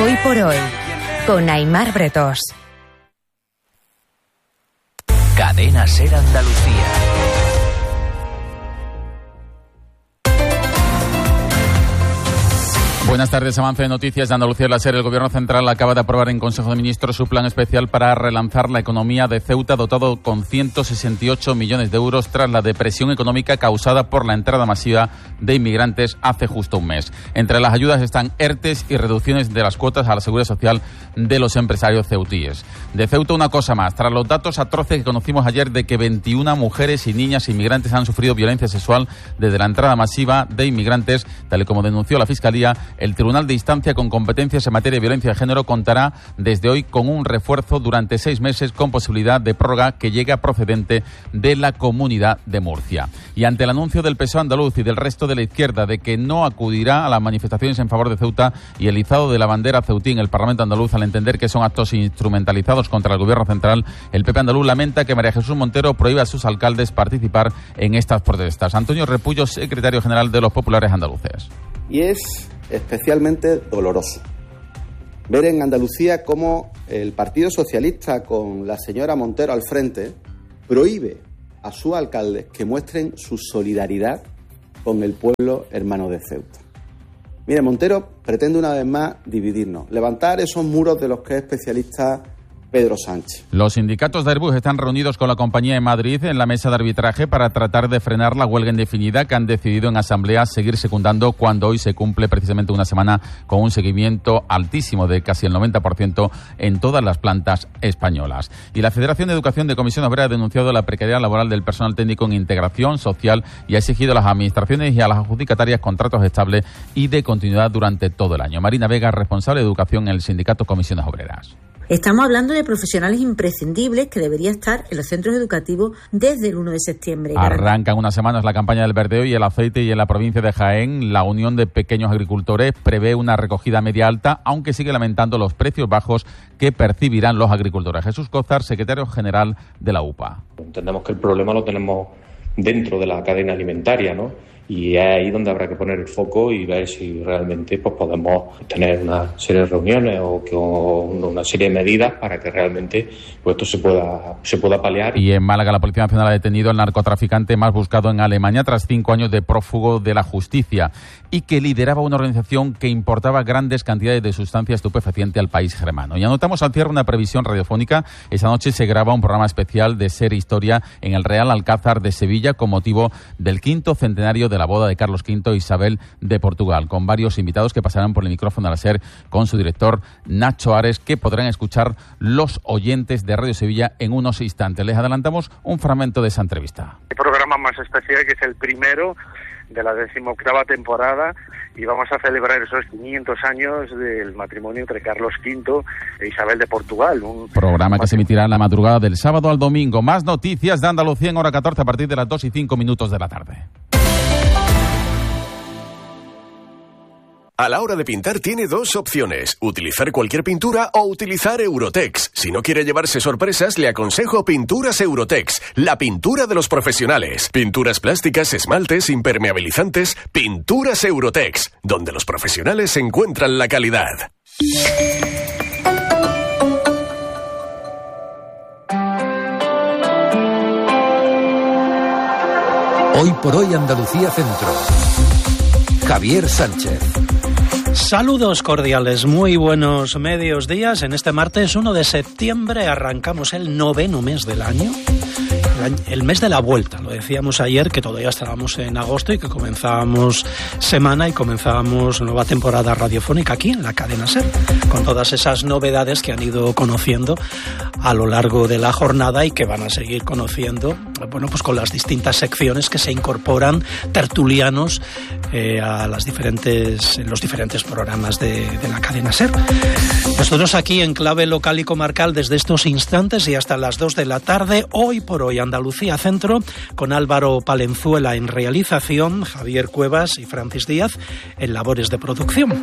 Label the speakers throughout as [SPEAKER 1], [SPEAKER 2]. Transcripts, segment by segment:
[SPEAKER 1] Hoy por hoy, con Aimar Bretós.
[SPEAKER 2] Cadena SER Andalucía.
[SPEAKER 3] Buenas tardes, avance de noticias de Andalucía la SER. El Gobierno Central acaba de aprobar en Consejo de Ministros su plan especial para relanzar la economía de Ceuta, dotado con 168 millones de euros tras la depresión económica causada por la entrada masiva de inmigrantes hace justo un mes. Entre las ayudas están ERTES y reducciones de las cuotas a la seguridad social de los empresarios ceutíes. De Ceuta, una cosa más. Tras los datos atroces que conocimos ayer de que 21 mujeres y niñas inmigrantes han sufrido violencia sexual desde la entrada masiva de inmigrantes, tal y como denunció la Fiscalía, el Tribunal de Instancia con competencias en materia de violencia de género contará desde hoy con un refuerzo durante 6 meses con posibilidad de prórroga que llega procedente de la Comunidad de Murcia. Y ante el anuncio del PSOE andaluz y del resto de la izquierda de que no acudirá a las manifestaciones en favor de Ceuta y el izado de la bandera ceutí en el Parlamento andaluz al entender que son actos instrumentalizados contra el Gobierno central, el PP andaluz lamenta que María Jesús Montero prohíba a sus alcaldes participar en estas protestas. Antonio Repullo, secretario general de los populares andaluces.
[SPEAKER 4] Y es especialmente doloroso ver en Andalucía cómo el Partido Socialista, con la señora Montero al frente, prohíbe a sus alcaldes que muestren su solidaridad con el pueblo hermano de Ceuta. Mire, Montero pretende una vez más dividirnos, levantar esos muros de los que es especialista Pedro Sánchez.
[SPEAKER 3] Los sindicatos de Airbus están reunidos con la compañía en Madrid en la mesa de arbitraje para tratar de frenar la huelga indefinida que han decidido en asamblea seguir secundando cuando hoy se cumple precisamente una semana con un seguimiento altísimo de casi el 90% en todas las plantas españolas. Y la Federación de Educación de Comisión Obrera ha denunciado la precariedad laboral del personal técnico en integración social y ha exigido a las administraciones y a las adjudicatarias contratos estables y de continuidad durante todo el año. Marina Vega, responsable de educación en el sindicato Comisiones Obreras.
[SPEAKER 5] Estamos hablando de profesionales imprescindibles que deberían estar en los centros educativos desde el 1 de septiembre.
[SPEAKER 3] Arrancan unas semanas la campaña del verdeo y el aceite y en la provincia de Jaén la Unión de Pequeños Agricultores prevé una recogida media alta, aunque sigue lamentando los precios bajos que percibirán los agricultores. Jesús Cózar, secretario general de la UPA.
[SPEAKER 6] Entendemos que el problema lo tenemos dentro de la cadena alimentaria, ¿no? Y es ahí donde habrá que poner el foco y ver si realmente pues podemos tener una serie de reuniones o una serie de medidas para que realmente pues esto se pueda paliar.
[SPEAKER 3] Y en Málaga la Policía Nacional ha detenido al narcotraficante más buscado en Alemania tras 5 años de prófugo de la justicia y que lideraba una organización que importaba grandes cantidades de sustancia estupefaciente al país germano. Y anotamos al cierre una previsión radiofónica. Esa noche se graba un programa especial de SER Historia en el Real Alcázar de Sevilla con motivo del 5º centenario de la boda de Carlos V e Isabel de Portugal, con varios invitados que pasarán por el micrófono de la SER con su director Nacho Ares, que podrán escuchar los oyentes de Radio Sevilla en unos instantes. Les adelantamos un fragmento de esa entrevista.
[SPEAKER 7] El programa más especial, que es el primero de la 18ª temporada, y vamos a celebrar esos 500 años del matrimonio entre Carlos V e Isabel de Portugal. Un programa que se emitirá en la madrugada del sábado al domingo. Más noticias de Andalucía en hora 14 a partir de las 2:05 de la tarde.
[SPEAKER 8] A la hora de pintar tiene 2 opciones, utilizar cualquier pintura o utilizar Eurotex. Si no quiere llevarse sorpresas, le aconsejo Pinturas Eurotex, la pintura de los profesionales. Pinturas plásticas, esmaltes, impermeabilizantes, Pinturas Eurotex, donde los profesionales encuentran la calidad.
[SPEAKER 2] Hoy por hoy Andalucía Centro. Javier Sánchez.
[SPEAKER 9] Saludos cordiales, muy buenos medios días. En este martes 1 de septiembre arrancamos el 9º mes del año, el mes de la vuelta. Lo decíamos ayer que todavía estábamos en agosto y que comenzábamos semana y comenzábamos nueva temporada radiofónica aquí en la cadena SER, con todas esas novedades que han ido conociendo a lo largo de la jornada y que van a seguir conociendo, bueno, pues con las distintas secciones que se incorporan tertulianos a los diferentes programas de la cadena SER. Nosotros aquí en clave local y comarcal desde estos instantes y hasta las 2 de la tarde, hoy por hoy Andalucía Centro, con Álvaro Palenzuela en realización, Javier Cuevas y Francis Díaz en labores de producción.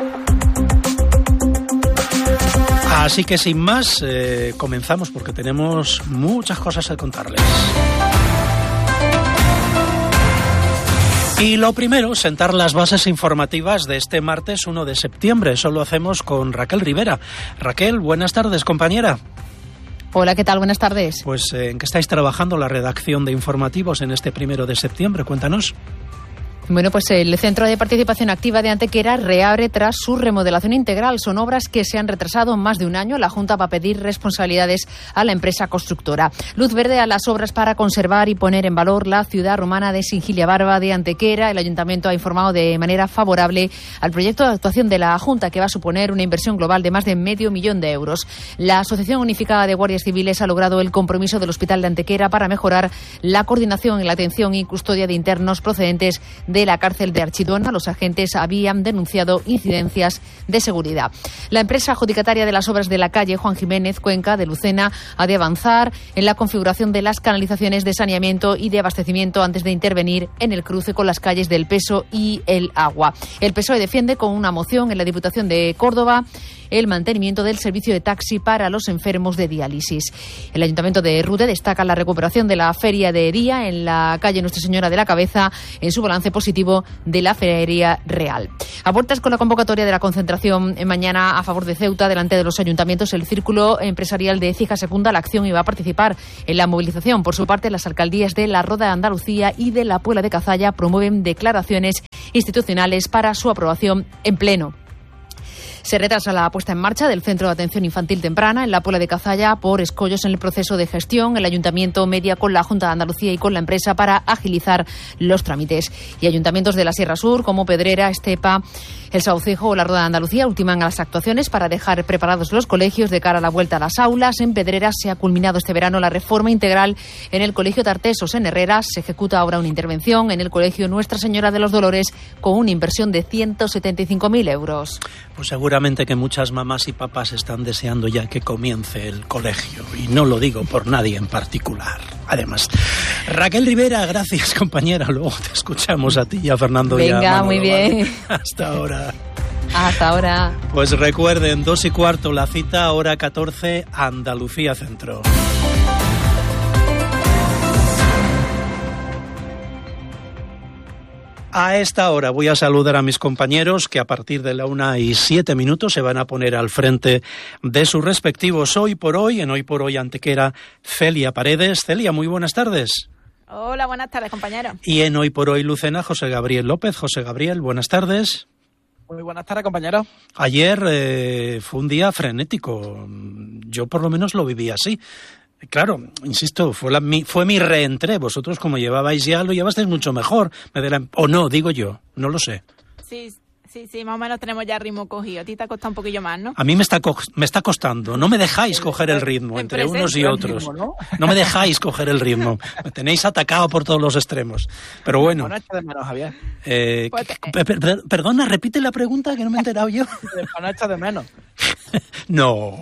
[SPEAKER 9] Así que sin más, comenzamos porque tenemos muchas cosas que contarles. Y lo primero, sentar las bases informativas de este martes 1 de septiembre. Eso lo hacemos con Raquel Rivera. Raquel, buenas tardes, compañera.
[SPEAKER 10] Hola, ¿qué tal? Buenas tardes.
[SPEAKER 9] Pues, ¿en qué estáis trabajando la redacción de informativos en este 1 de septiembre? Cuéntanos.
[SPEAKER 10] Bueno, pues el Centro de Participación Activa de Antequera reabre tras su remodelación integral. Son obras que se han retrasado más de un año. La Junta va a pedir responsabilidades a la empresa constructora. Luz verde a las obras para conservar y poner en valor la ciudad romana de Singilia Barba de Antequera. El Ayuntamiento ha informado de manera favorable al proyecto de actuación de la Junta, que va a suponer una inversión global de más de $500,000 de euros. La Asociación Unificada de Guardias Civiles ha logrado el compromiso del Hospital de Antequera para mejorar la coordinación en la atención y custodia de internos procedentes de la cárcel de Archidona. Los agentes habían denunciado incidencias de seguridad. La empresa adjudicataria de las obras de la calle Juan Jiménez Cuenca de Lucena ha de avanzar en la configuración de las canalizaciones de saneamiento y de abastecimiento antes de intervenir en el cruce con las calles del Peso y el Agua. El PSOE defiende con una moción en la Diputación de Córdoba el mantenimiento del servicio de taxi para los enfermos de diálisis. El Ayuntamiento de Rude destaca la recuperación de la feria de día en la calle Nuestra Señora de la Cabeza en su balance positivo de la Feria Real. A puertas con la convocatoria de la concentración mañana a favor de Ceuta delante de los ayuntamientos, el Círculo Empresarial de Écija secunda la acción y va a participar en la movilización. Por su parte, las alcaldías de La Roda de Andalucía y de la Puebla de Cazalla promueven declaraciones institucionales para su aprobación en pleno. Se retrasa la puesta en marcha del Centro de Atención Infantil Temprana en la Puebla de Cazalla por escollos en el proceso de gestión. El Ayuntamiento media con la Junta de Andalucía y con la empresa para agilizar los trámites. Y ayuntamientos de la Sierra Sur, como Pedrera, Estepa, El Saucejo o la Roda de Andalucía, ultiman las actuaciones para dejar preparados los colegios de cara a la vuelta a las aulas. En Pedrera se ha culminado este verano la reforma integral en el Colegio Tartesos. En Herrera se ejecuta ahora una intervención en el Colegio Nuestra Señora de los Dolores con una inversión de 175.000 euros.
[SPEAKER 9] Pues seguramente que muchas mamás y papás están deseando ya que comience el colegio, y no lo digo por nadie en particular. Además, Raquel Rivera, gracias, compañera. Luego te escuchamos a ti y a Fernando.
[SPEAKER 10] Venga,
[SPEAKER 9] y a Manolo,
[SPEAKER 10] muy bien.
[SPEAKER 9] ¿vale? Hasta ahora.
[SPEAKER 10] Hasta ahora.
[SPEAKER 9] Pues recuerden, 2:15, la cita, hora 14, Andalucía Centro. A esta hora voy a saludar a mis compañeros que a partir de la 1:07 se van a poner al frente de sus respectivos Hoy por Hoy, en Hoy por Hoy Antequera, Celia Paredes. Celia, muy buenas tardes.
[SPEAKER 11] Hola, buenas tardes, compañero.
[SPEAKER 9] Y en Hoy por Hoy Lucena, José Gabriel López. José Gabriel, buenas tardes.
[SPEAKER 12] Muy buenas tardes, compañero.
[SPEAKER 9] Ayer fue un día frenético. Yo por lo menos lo viví así. Claro, insisto, fue mi reentré. Vosotros, como llevabais ya, lo llevasteis mucho mejor. O no, digo yo, no lo sé.
[SPEAKER 11] Sí, más o menos tenemos ya ritmo cogido. A ti te ha costado un poquillo más, ¿no?
[SPEAKER 9] A mí me está costando. No me dejáis coger el ritmo entre unos y otros. No me dejáis coger el ritmo. Me tenéis atacado por todos los extremos. Pero bueno.
[SPEAKER 12] No echa de menos, Javier.
[SPEAKER 9] Perdona, repite la pregunta que no me he enterado yo.
[SPEAKER 12] No echa de menos.
[SPEAKER 9] No.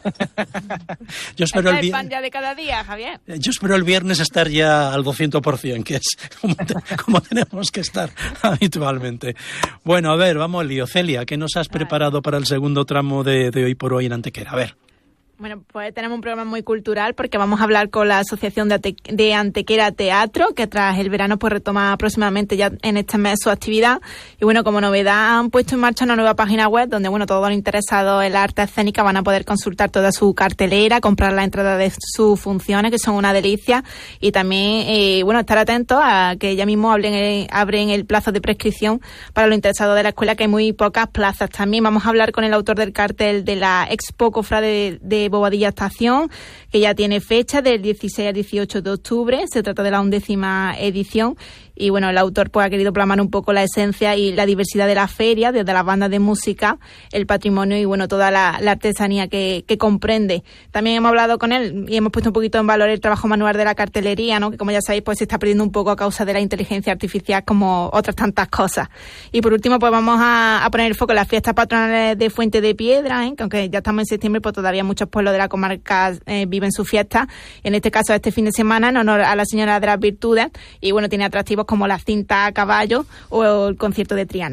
[SPEAKER 9] Yo espero
[SPEAKER 11] el pan ya de cada día, Javier.
[SPEAKER 9] Yo espero el viernes estar ya al 200%, que es como tenemos que estar habitualmente. Bueno, a ver, vamos al lío. Celia, ¿qué nos has preparado para el segundo tramo de Hoy por Hoy en Antequera? A ver.
[SPEAKER 11] Bueno, pues tenemos un programa muy cultural porque vamos a hablar con la Asociación de Antequera Teatro, que tras el verano pues retoma aproximadamente ya en este mes su actividad. Y bueno, como novedad han puesto en marcha una nueva página web donde bueno, todos los interesados en la arte escénica van a poder consultar toda su cartelera, comprar la entrada de sus funciones, que son una delicia, y también bueno, estar atentos a que ya mismo abren el plazo de prescripción para los interesados de la escuela, que hay muy pocas plazas. También vamos a hablar con el autor del cartel de la Expo Cofrade de Bobadilla Estación, que ya tiene fecha del 16 al 18 de octubre. Se trata de la 11ª edición. Y bueno, el autor pues ha querido plasmar un poco la esencia y la diversidad de la feria, desde las bandas de música, el patrimonio y bueno, toda la artesanía que comprende. También hemos hablado con él y hemos puesto un poquito en valor el trabajo manual de la cartelería, ¿no? Que como ya sabéis, pues se está perdiendo un poco a causa de la inteligencia artificial, como otras tantas cosas. Y por último, pues vamos a poner el foco en las fiestas patronales de Fuente de Piedra, que aunque ya estamos en septiembre, pues todavía muchos pueblos de la comarca viven su fiesta. En este caso, este fin de semana, en honor a la Señora de las Virtudes. Y bueno, tiene atractivos como la cinta a caballo o el concierto de Triana.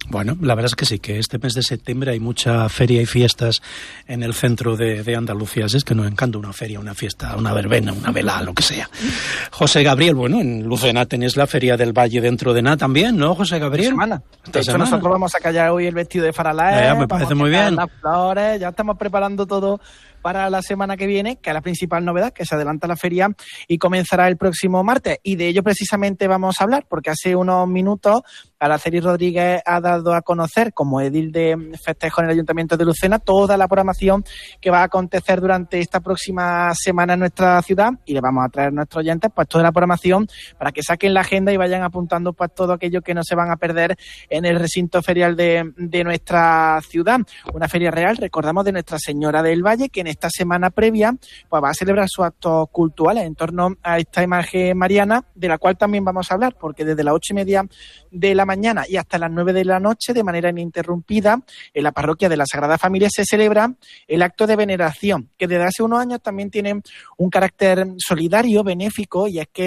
[SPEAKER 9] Bueno, la verdad es que sí, que este mes de septiembre hay mucha feria y fiestas en el centro de Andalucía. Es que nos encanta una feria, una fiesta, una verbena, una velada, lo que sea. José Gabriel, bueno, en Lucena tenéis la Feria del Valle dentro de nada también, ¿no, José Gabriel?
[SPEAKER 12] De hecho, nosotros vamos a callar hoy el vestido de Faralae.
[SPEAKER 9] Me parece muy bien.
[SPEAKER 12] Las flores, ya estamos preparando todo para la semana que viene, que es la principal novedad, que se adelanta la feria y comenzará el próximo martes. Y de ello precisamente vamos a hablar, porque hace unos minutos Araceli Rodríguez ha dado a conocer, como edil de festejo en el Ayuntamiento de Lucena, toda la programación que va a acontecer durante esta próxima semana en nuestra ciudad, y le vamos a traer a nuestros oyentes pues toda la programación para que saquen la agenda y vayan apuntando pues todo aquello que no se van a perder en el recinto ferial de nuestra ciudad. Una feria real, recordamos, de Nuestra Señora del Valle, que en esta semana previa pues va a celebrar sus actos cultuales en torno a esta imagen mariana, de la cual también vamos a hablar, porque desde las 8:30 de la mañana y hasta las 9 de la noche, de manera ininterrumpida, en la parroquia de la Sagrada Familia se celebra el acto de veneración, que desde hace unos años también tiene un carácter solidario, benéfico, y es que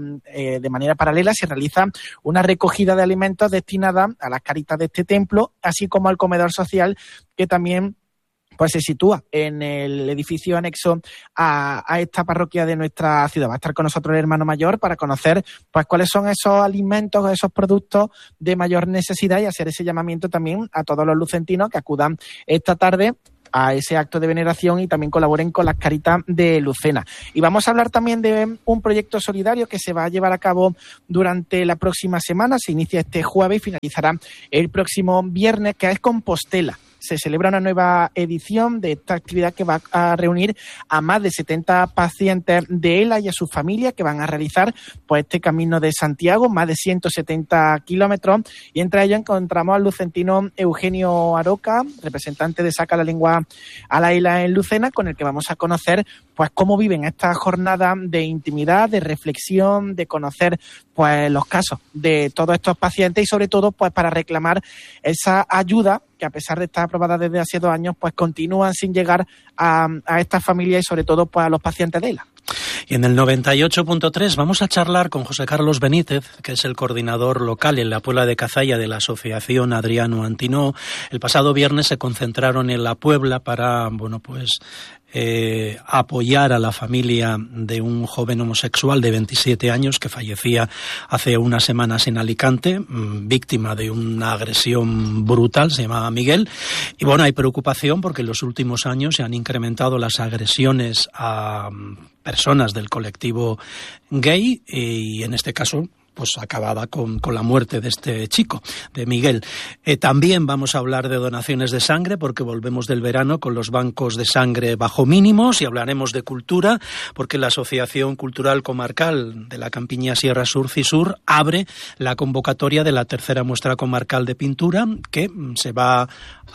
[SPEAKER 12] de manera paralela se realiza una recogida de alimentos destinada a las caritas de este templo, así como al comedor social, que también pues se sitúa en el edificio anexo a esta parroquia de nuestra ciudad. Va a estar con nosotros el hermano mayor para conocer pues cuáles son esos alimentos, esos productos de mayor necesidad, y hacer ese llamamiento también a todos los lucentinos que acudan esta tarde a ese acto de veneración y también colaboren con las caritas de Lucena. Y vamos a hablar también de un proyecto solidario que se va a llevar a cabo durante la próxima semana. Se inicia este jueves y finalizará el próximo viernes, que es Compostela. Se celebra una nueva edición de esta actividad que va a reunir a más de 70 pacientes de ELA y a sus familias, que van a realizar pues este Camino de Santiago, más de 170 kilómetros, y entre ellos encontramos al lucentino Eugenio Aroca, representante de Saca la Lengua a la ELA en Lucena, con el que vamos a conocer pues cómo viven esta jornada de intimidad, de reflexión, de conocer pues los casos de todos estos pacientes, y sobre todo pues para reclamar esa ayuda que, a pesar de estar aprobada desde hace 2 años, pues continúan sin llegar a estas familias y sobre todo pues a los pacientes de ELA.
[SPEAKER 9] Y en el 98.3 vamos a charlar con José Carlos Benítez, que es el coordinador local en la Puebla de Cazalla de la Asociación Adriano Antinó. El pasado viernes se concentraron en la Puebla para, apoyar a la familia de un joven homosexual de 27 años que fallecía hace unas semanas en Alicante, víctima de una agresión brutal. Se llamaba Miguel. Y bueno, hay preocupación porque en los últimos años se han incrementado las agresiones a personas del colectivo gay, y en este caso pues acababa con la muerte de este chico, de Miguel. También vamos a hablar de donaciones de sangre, porque volvemos del verano con los bancos de sangre bajo mínimos, y hablaremos de cultura, porque la Asociación Cultural Comarcal de la Campiña Sierra Sur, CISUR, abre la convocatoria de la tercera muestra comarcal de pintura, que se va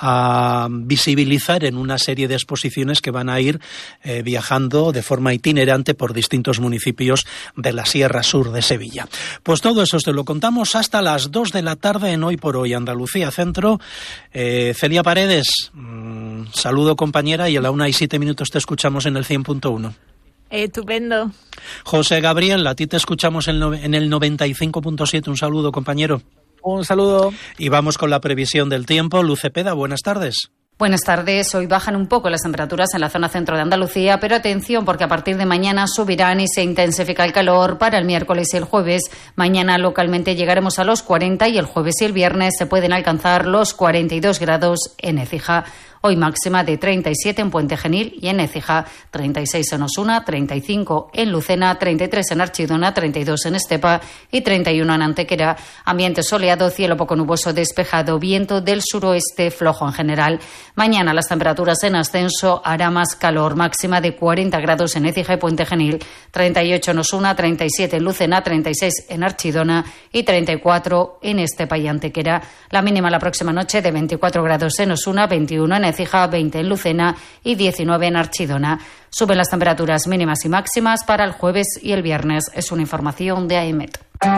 [SPEAKER 9] a visibilizar en una serie de exposiciones que van a ir viajando de forma itinerante por distintos municipios de la Sierra Sur de Sevilla. Pues todo eso te lo contamos hasta las 2 de la tarde en Hoy por Hoy Andalucía Centro. Celia Paredes, saludo compañera, y a la 1:07 te escuchamos en el 100.1.
[SPEAKER 11] Estupendo.
[SPEAKER 9] José Gabriel, a ti te escuchamos en el 95.7. Un saludo, compañero.
[SPEAKER 12] Un saludo.
[SPEAKER 9] Y vamos con la previsión del tiempo. Luz Cepeda, buenas tardes.
[SPEAKER 13] Buenas tardes. Hoy bajan un poco las temperaturas en la zona centro de Andalucía, pero atención, porque a partir de mañana subirán y se intensifica el calor para el miércoles y el jueves. Mañana localmente llegaremos a los 40 y el jueves y el viernes se pueden alcanzar los 42 grados en Écija. Hoy máxima de 37 en Puente Genil y en Écija, 36 en Osuna, 35 en Lucena, 33 en Archidona, 32 en Estepa y 31 en Antequera. Ambiente soleado, cielo poco nuboso despejado, viento del suroeste flojo en general. Mañana las temperaturas en ascenso, hará más calor, máxima de 40 grados en Écija y Puente Genil, 38 en Osuna, 37 en Lucena, 36 en Archidona y 34 en Estepa y Antequera. La mínima la próxima noche de 24 grados en Osuna, 21 en Écija, 20 en Lucena y 19 en Archidona. Suben las temperaturas mínimas y máximas para el jueves y el viernes. Es una información de AEMET.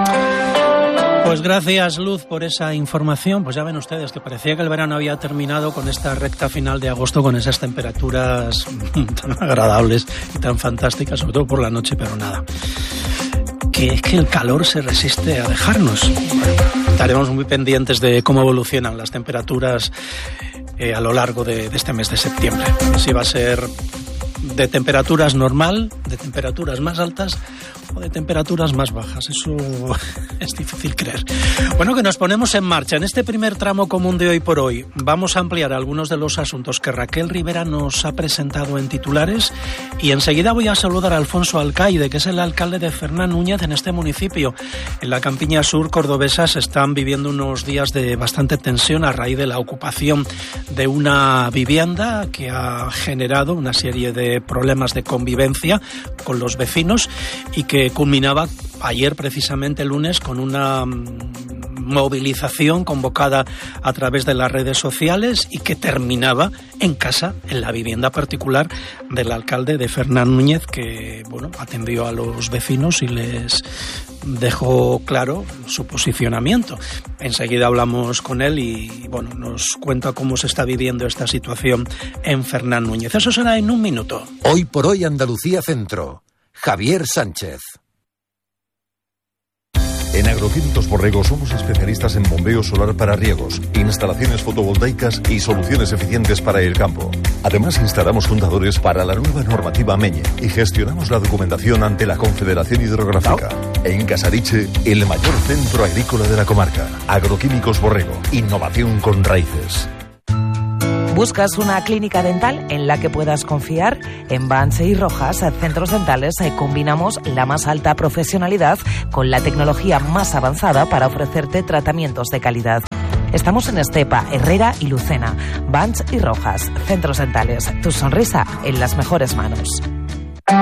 [SPEAKER 9] Pues gracias, Luz, por esa información. Pues ya ven ustedes que parecía que el verano había terminado con esta recta final de agosto, con esas temperaturas tan agradables y tan fantásticas, sobre todo por la noche, pero nada. que es que el calor se resiste a dejarnos. Estaremos muy pendientes de cómo evolucionan las temperaturas a lo largo de este mes de septiembre. Si va a ser de temperaturas normal, de temperaturas más altas o de temperaturas más bajas. Eso es difícil creer. Bueno, que nos ponemos en marcha. En este primer tramo común de Hoy por Hoy vamos a ampliar algunos de los asuntos que Raquel Rivera nos ha presentado en titulares, y enseguida voy a saludar a Alfonso Alcaide, que es el alcalde de Fernán Núñez en este municipio. En la campiña sur cordobesa se están viviendo unos días de bastante tensión a raíz de la ocupación de una vivienda que ha generado una serie de problemas de convivencia con los vecinos y que culminaba ayer, precisamente el lunes, con una movilización convocada a través de las redes sociales y que terminaba en casa, en la vivienda particular del alcalde de Fernán Núñez, que atendió a los vecinos y les dejó claro su posicionamiento. Enseguida hablamos con él y nos cuenta cómo se está viviendo esta situación en Fernán Núñez. Eso será en un minuto.
[SPEAKER 2] Hoy por Hoy Andalucía Centro. Javier Sánchez.
[SPEAKER 14] En Agroquímicos Borrego somos especialistas en bombeo solar para riegos, instalaciones fotovoltaicas y soluciones eficientes para el campo. Además, instalamos contadores para la nueva normativa MEñe y gestionamos la documentación ante la Confederación Hidrográfica. En Casariche, el mayor centro agrícola de la comarca. Agroquímicos Borrego. Innovación con raíces.
[SPEAKER 15] ¿Buscas una clínica dental en la que puedas confiar? En Banche y Rojas, Centros Dentales, combinamos la más alta profesionalidad con la tecnología más avanzada para ofrecerte tratamientos de calidad. Estamos en Estepa, Herrera y Lucena. Banche y Rojas, Centros Dentales. Tu sonrisa en las mejores manos.